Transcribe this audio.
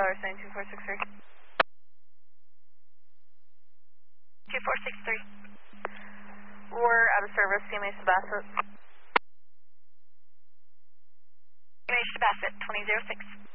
Tower, saying 2463. 2463. We're out of service, CMA Bassett. CMA Bassett, 2006.